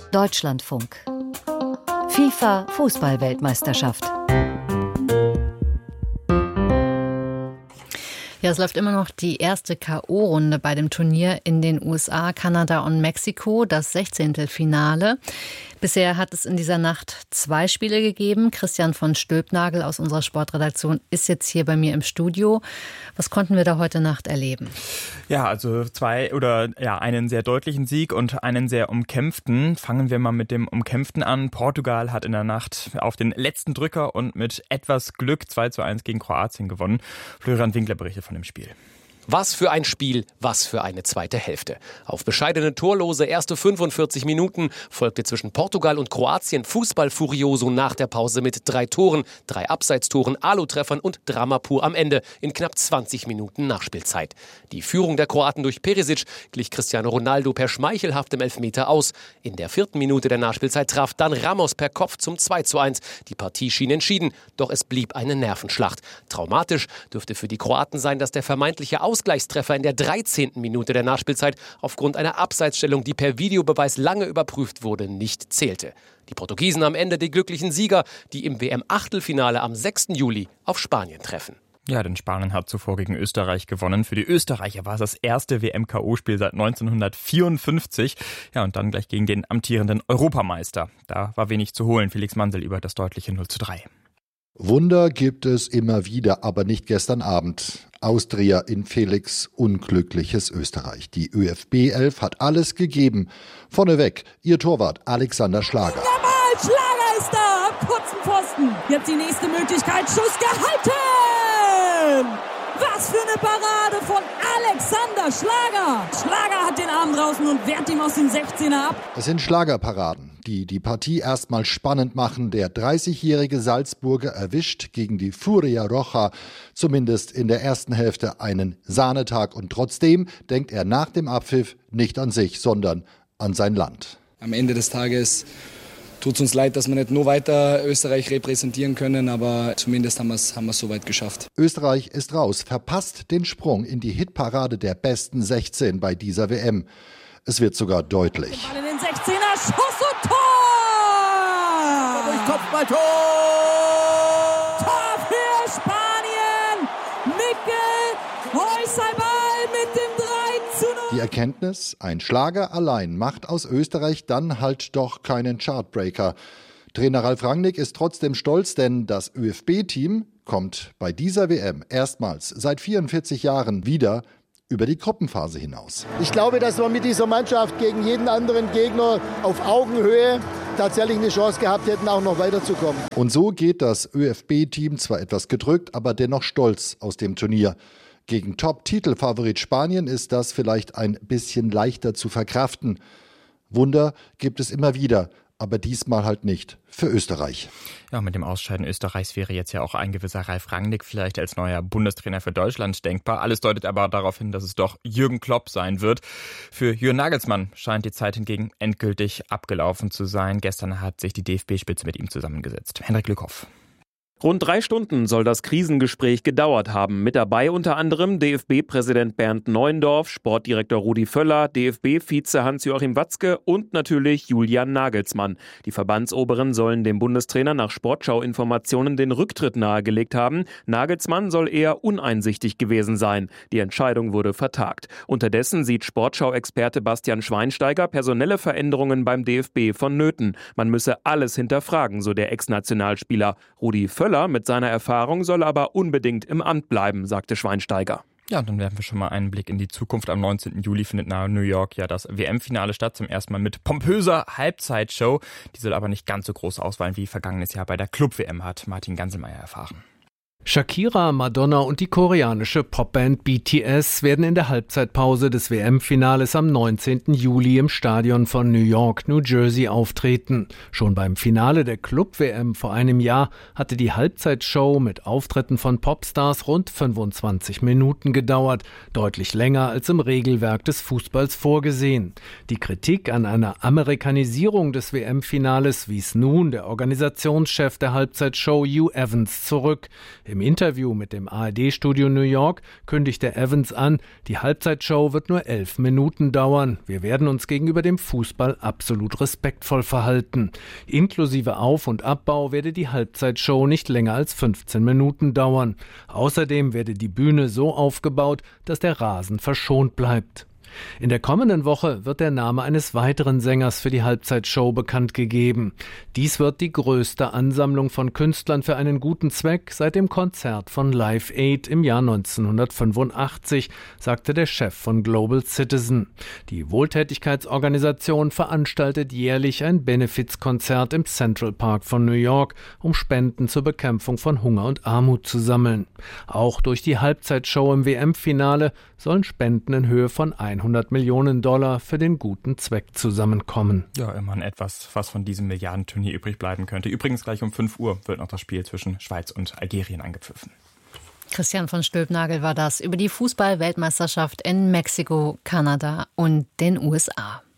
Deutschlandfunk. FIFA Fußball-Weltmeisterschaft. Ja, es läuft immer noch die erste K.O.-Runde bei dem Turnier in den USA, Kanada und Mexiko, das 16. Finale. Bisher hat es in dieser Nacht 2 Spiele gegeben. Christian von Stülpnagel aus unserer Sportredaktion ist jetzt hier bei mir im Studio. Was konnten wir da heute Nacht erleben? Ja, also einen sehr deutlichen Sieg und einen sehr umkämpften. Fangen wir mal mit dem umkämpften an. Portugal hat in der Nacht auf den letzten Drücker und mit etwas Glück 2:1 gegen Kroatien gewonnen. Florian Winkler berichtet von dem Spiel. Was für ein Spiel, was für eine zweite Hälfte. Auf bescheidene torlose erste 45 Minuten folgte zwischen Portugal und Kroatien Fußball-Furioso nach der Pause mit 3 Toren, 3 Abseitstoren, Alu-Treffern und Drama pur am Ende in knapp 20 Minuten Nachspielzeit. Die Führung der Kroaten durch Perisic glich Cristiano Ronaldo per schmeichelhaftem Elfmeter aus. In der 4. Minute der Nachspielzeit traf dann Ramos per Kopf zum 2:1. Die Partie schien entschieden, doch es blieb eine Nervenschlacht. Traumatisch dürfte für die Kroaten sein, dass der vermeintliche Ausgleichstreffer in der 13. Minute der Nachspielzeit aufgrund einer Abseitsstellung, die per Videobeweis lange überprüft wurde, nicht zählte. Die Portugiesen am Ende die glücklichen Sieger, die im WM-Achtelfinale am 6. Juli auf Spanien treffen. Ja, denn Spanien hat zuvor gegen Österreich gewonnen. Für die Österreicher war es das erste WM-K.O.-Spiel seit 1954. Ja, und dann gleich gegen den amtierenden Europameister. Da war wenig zu holen. Felix Mansel über das deutliche 0:3. Wunder gibt es immer wieder, aber nicht gestern Abend. Austria in Felix' unglückliches Österreich. Die ÖFB 11 hat alles gegeben. Vorneweg ihr Torwart Alexander Schlager. Jawohl, Schlager ist da am kurzen Pfosten. Jetzt die nächste Möglichkeit. Schuss gehalten! Was für eine Parade von Alexander Schlager. Schlager hat den Arm draußen und wehrt ihm aus dem 16er ab. Es sind Schlagerparaden, die die Partie erstmal spannend machen. Der 30-jährige Salzburger erwischt gegen die Furia Roja zumindest in der ersten Hälfte einen Sahnetag. Und trotzdem denkt er nach dem Abpfiff nicht an sich, sondern an sein Land. Am Ende des Tages tut es uns leid, dass wir nicht nur weiter Österreich repräsentieren können, aber zumindest haben wir es soweit geschafft. Österreich ist raus, verpasst den Sprung in die Hitparade der besten 16 bei dieser WM. Es wird sogar deutlich. Ball in den 16er, Schuss und Tor! Durch Kopfballtor! Tor für Spanien! Mikkel Heuseiball mit dem 3:0. Die Erkenntnis, ein Schlager allein macht aus Österreich dann halt doch keinen Chartbreaker. Trainer Ralf Rangnick ist trotzdem stolz, denn das ÖFB-Team kommt bei dieser WM erstmals seit 44 Jahren wieder über die Gruppenphase hinaus. Ich glaube, dass wir mit dieser Mannschaft gegen jeden anderen Gegner auf Augenhöhe tatsächlich eine Chance gehabt hätten, auch noch weiterzukommen. Und so geht das ÖFB-Team zwar etwas gedrückt, aber dennoch stolz aus dem Turnier. Gegen Top-Titelfavorit Spanien ist das vielleicht ein bisschen leichter zu verkraften. Wunder gibt es immer wieder, aber diesmal halt nicht für Österreich. Ja, mit dem Ausscheiden Österreichs wäre jetzt ja auch ein gewisser Ralf Rangnick vielleicht als neuer Bundestrainer für Deutschland denkbar. Alles deutet aber darauf hin, dass es doch Jürgen Klopp sein wird. Für Jürgen Nagelsmann scheint die Zeit hingegen endgültig abgelaufen zu sein. Gestern hat sich die DFB-Spitze mit ihm zusammengesetzt. Hendrik Lückhoff. Rund 3 Stunden soll das Krisengespräch gedauert haben. Mit dabei unter anderem DFB-Präsident Bernd Neuendorf, Sportdirektor Rudi Völler, DFB-Vize Hans-Joachim Watzke und natürlich Julian Nagelsmann. Die Verbandsoberen sollen dem Bundestrainer nach Sportschau-Informationen den Rücktritt nahegelegt haben. Nagelsmann soll eher uneinsichtig gewesen sein. Die Entscheidung wurde vertagt. Unterdessen sieht Sportschau-Experte Bastian Schweinsteiger personelle Veränderungen beim DFB vonnöten. Man müsse alles hinterfragen, so der Ex-Nationalspieler. Rudi Völler mit seiner Erfahrung soll aber unbedingt im Amt bleiben, sagte Schweinsteiger. Ja, und dann werfen wir schon mal einen Blick in die Zukunft. Am 19. Juli findet nahe New York ja das WM-Finale statt, zum ersten Mal mit pompöser Halbzeitshow. Die soll aber nicht ganz so groß ausfallen wie vergangenes Jahr bei der Club-WM, hat Martin Ganselmeier erfahren. Shakira, Madonna und die koreanische Popband BTS werden in der Halbzeitpause des WM-Finales am 19. Juli im Stadion von New York, New Jersey auftreten. Schon beim Finale der Club-WM vor einem Jahr hatte die Halbzeitshow mit Auftritten von Popstars rund 25 Minuten gedauert, deutlich länger als im Regelwerk des Fußballs vorgesehen. Die Kritik an einer Amerikanisierung des WM-Finales wies nun der Organisationschef der Halbzeitshow Hugh Evans zurück. Im Im Interview mit dem ARD-Studio New York kündigte Evans an, die Halbzeitshow wird nur 11 Minuten dauern. Wir werden uns gegenüber dem Fußball absolut respektvoll verhalten. Inklusive Auf- und Abbau werde die Halbzeitshow nicht länger als 15 Minuten dauern. Außerdem werde die Bühne so aufgebaut, dass der Rasen verschont bleibt. In der kommenden Woche wird der Name eines weiteren Sängers für die Halbzeitshow bekannt gegeben. Dies wird die größte Ansammlung von Künstlern für einen guten Zweck seit dem Konzert von Live Aid im Jahr 1985, sagte der Chef von Global Citizen. Die Wohltätigkeitsorganisation veranstaltet jährlich ein Benefizkonzert im Central Park von New York, um Spenden zur Bekämpfung von Hunger und Armut zu sammeln. Auch durch die Halbzeitshow im WM-Finale sollen Spenden in Höhe von $100 Millionen für den guten Zweck zusammenkommen. Ja, immerhin etwas, was von diesem Milliardenturnier übrig bleiben könnte. Übrigens gleich um 5 Uhr wird noch das Spiel zwischen Schweiz und Algerien angepfiffen. Christian von Stülpnagel war das über die Fußball-Weltmeisterschaft in Mexiko, Kanada und den USA.